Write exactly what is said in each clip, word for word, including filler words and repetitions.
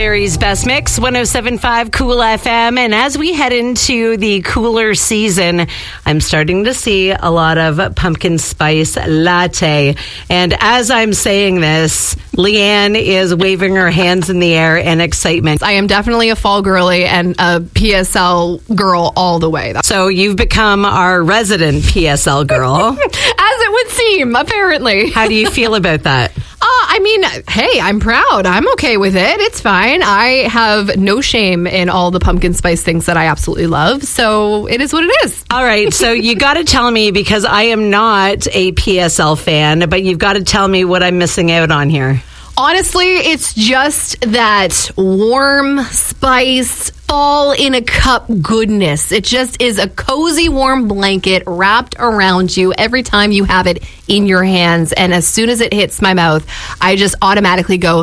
Calgary's best mix, one oh seven point five Cool F M. And as we head into the cooler season, I'm starting to see a lot of pumpkin spice latte. And as I'm saying this, Leanne is waving her hands in the air in excitement. I am definitely a fall girly and a P S L girl all the way. So you've become our resident P S L girl. As it would seem, apparently. How do you feel about that? Uh, I mean, hey, I'm proud. I'm okay with it. It's fine. I have no shame in all the pumpkin spice things that I absolutely love. So it is what it is. All right. So you got to tell me, because I am not a P S L fan, but you've got to tell me what I'm missing out on here. Honestly, it's just that warm spice, fall in a cup goodness. It just is a cozy, warm blanket wrapped around you every time you have it in your hands. And as soon as it hits my mouth, I just automatically go,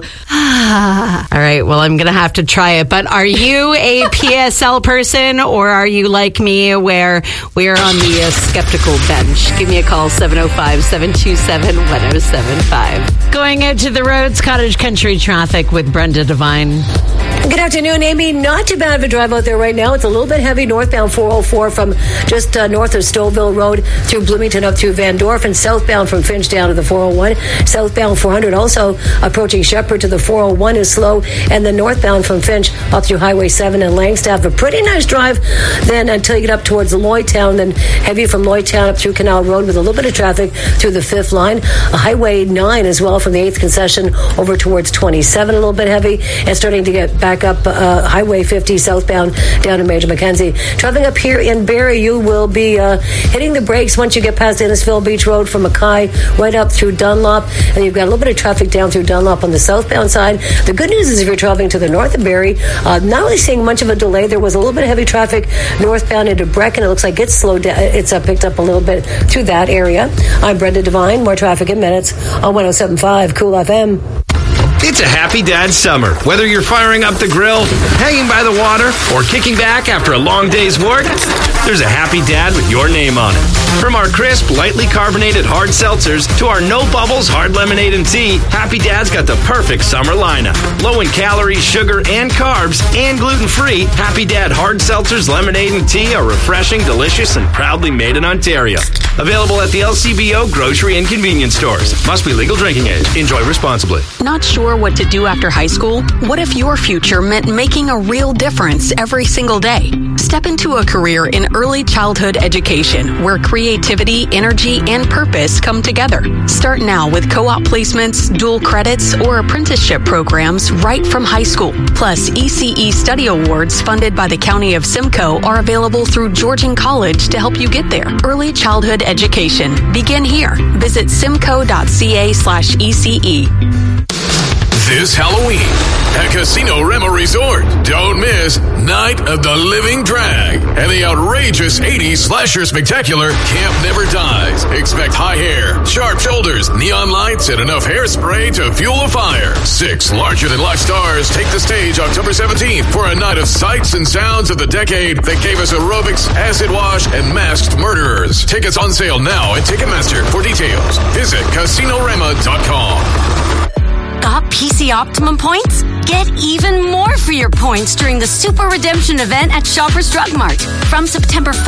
ah. All right, well, I'm going to have to try it. But are you a P S L person, or are you like me where we're on the uh, skeptical bench? Give me a call, seven oh five, seven two seven, one oh seven five. Going out to the roads, Cottage Country traffic with Brenda Devine. Good afternoon, Amy. Not too bad of a drive out there right now. It's a little bit heavy northbound four oh four from just uh, north of Stouffville Road through Bloomington up through Van Dorp, and southbound from Finch down to the four oh one. Southbound four hundred also approaching Shepherd to the four oh one is slow, and the northbound from Finch up through Highway seven and Langstaff. A pretty nice drive then until you get up towards Lloydtown, then heavy from Lloydtown up through Canal Road with a little bit of traffic through the fifth line. Uh, Highway nine as well from the eighth concession over towards twenty-seven, a little bit heavy, and starting to get back up uh, Highway fifty southbound down to Major Mackenzie. Traveling up here in Barrie, you will be uh, hitting the brakes once you get past Innisfil Beach Road from Mackay right up through Dunlop, and you've got a little bit of traffic down through Dunlop on the southbound side. The good news is if you're traveling to the north of Barrie, uh, not really seeing much of a delay. There was a little bit of heavy traffic northbound into Brecken. It looks like it's slowed down. It's uh, picked up a little bit through that area. I'm Brenda Devine. More traffic in minutes on one oh seven point five Cool F M. It's a happy dad summer. Whether you're firing up the grill, hanging by the water, or kicking back after a long day's work, there's a happy dad with your name on it. From our crisp, lightly carbonated hard seltzers to our no bubbles hard lemonade and tea, Happy Dad's got the perfect summer lineup. Low in calories, sugar, and carbs, and gluten-free, Happy Dad hard seltzers, lemonade, and tea are refreshing, delicious, and proudly made in Ontario. Available at the L C B O grocery and convenience stores. Must be legal drinking age. Enjoy responsibly. Not sure what to do after high school? What if your future meant making a real difference every single day? Step into a career in early childhood education where creativity, energy, and purpose come together. Start now with co-op placements, dual credits, or apprenticeship programs right from high school. Plus, E C E study awards funded by the County of Simcoe are available through Georgian College to help you get there. Early childhood education. Begin here. Visit simcoe.ca slash ECE. This Halloween at Casino Rema Resort. Don't miss Night of the Living Drag and the outrageous eighties slasher spectacular Camp Never Dies. Expect high hair, sharp shoulders, neon lights, and enough hairspray to fuel a fire. Six larger-than-life stars take the stage October seventeenth for a night of sights and sounds of the decade that gave us aerobics, acid wash, and masked murderers. Tickets on sale now at Ticketmaster. For details, visit casino rema dot com. Got P C Optimum points? Get even more for your points during the Super Redemption event at Shoppers Drug Mart. From September